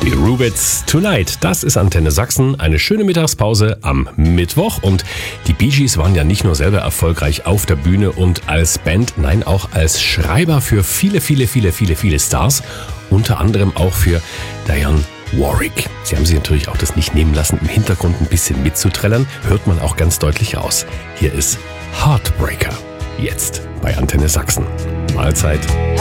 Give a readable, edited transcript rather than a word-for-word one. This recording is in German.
Die Rubits Tonight, das ist Antenne Sachsen. Eine schöne Mittagspause am Mittwoch. Und die Bee Gees waren ja nicht nur selber erfolgreich auf der Bühne und als Band, nein, auch als Schreiber für viele Stars. Unter anderem auch für Dionne Warwick. Sie haben sich natürlich auch das nicht nehmen lassen, im Hintergrund ein bisschen mitzuträllern. Hört man auch ganz deutlich raus. Hier ist Heartbreaker. Jetzt bei Antenne Sachsen. Mahlzeit.